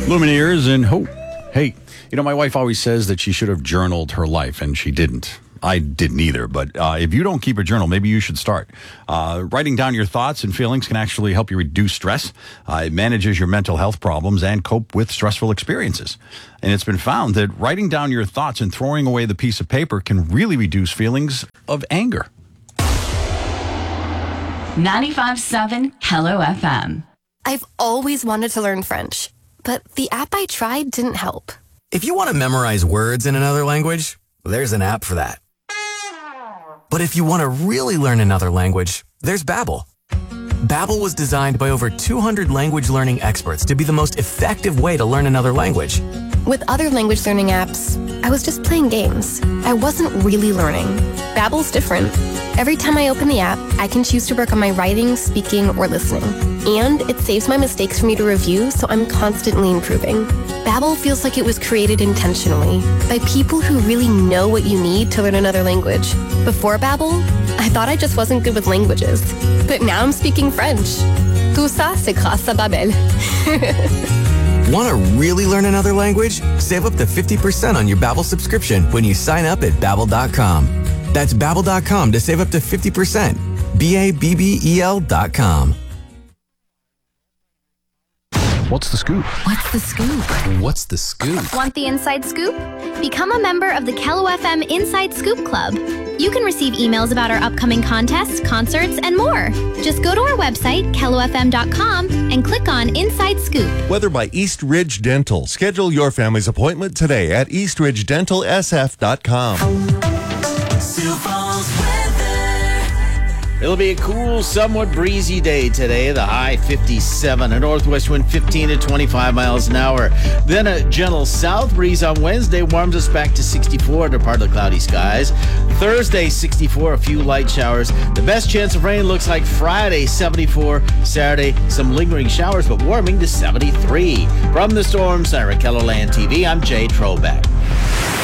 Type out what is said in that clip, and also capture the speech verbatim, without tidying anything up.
Lumineers and hope. Hey, you know, my wife always says that she should have journaled her life, and she didn't. I didn't either, but uh, if you don't keep a journal, maybe you should start. Uh, writing down your thoughts and feelings can actually help you reduce stress. Uh, it manages your mental health problems and cope with stressful experiences. And it's been found that writing down your thoughts and throwing away the piece of paper can really reduce feelings of anger. ninety-five point seven Hello F M. I've always wanted to learn French, but the app I tried didn't help. If you want to memorize words in another language, there's an app for that. But if you want to really learn another language, there's Babbel. Babbel was designed by over two hundred language learning experts to be the most effective way to learn another language. With other language learning apps, I was just playing games. I wasn't really learning. Babbel's different. Every time I open the app, I can choose to work on my writing, speaking, or listening. And it saves my mistakes for me to review, so I'm constantly improving. Babbel feels like it was created intentionally by people who really know what you need to learn another language. Before Babbel, I thought I just wasn't good with languages. But now I'm speaking French. Tout ça, c'est grâce à Babbel. Want to really learn another language? Save up to fifty percent on your Babbel subscription when you sign up at babbel dot com. That's babbel dot com to save up to fifty percent. B A B B E L dot com. What's the scoop? What's the scoop? What's the scoop? Want the inside scoop? Become a member of the Hello F M Inside Scoop Club. You can receive emails about our upcoming contests, concerts, and more. Just go to our website, hello f m dot com, and click on Inside Scoop. Weather by East Ridge Dental. Schedule your family's appointment today at east ridge dental s f dot com. It'll be a cool, somewhat breezy day today. The high fifty-seven, a northwest wind fifteen to twenty-five miles an hour. Then a gentle south breeze on Wednesday warms us back to sixty-four under part of the cloudy skies. Thursday, sixty-four, a few light showers. The best chance of rain looks like Friday, seventy-four. Saturday, some lingering showers, but warming to seventy-three. From the Storm Center at KELOLAND T V, I'm Jay Trobeck.